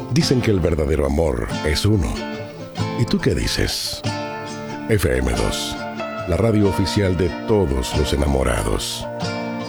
Dicen que el verdadero amor es uno. ¿Y tú qué dices? FM2, la radio oficial de todos los enamorados.